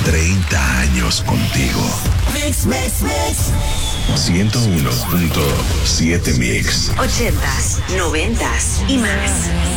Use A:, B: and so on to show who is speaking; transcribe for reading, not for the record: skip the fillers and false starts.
A: 30 años contigo.
B: Mix, mix, mix.
A: 101.7 Mix.
C: 80s, 90s y más.